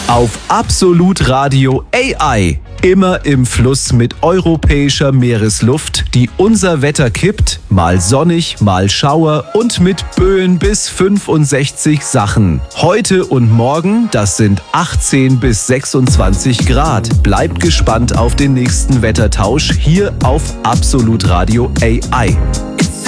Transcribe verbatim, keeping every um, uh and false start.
Auf Absolut Radio A I. Immer im Fluss mit europäischer Meeresluft, die unser Wetter kippt. Mal sonnig, mal Schauer und mit Böen bis fünfundsechzig Sachen. Heute und morgen, das sind achtzehn bis sechsundzwanzig Grad. Bleibt gespannt auf den nächsten Wettertausch hier auf Absolut Radio A I.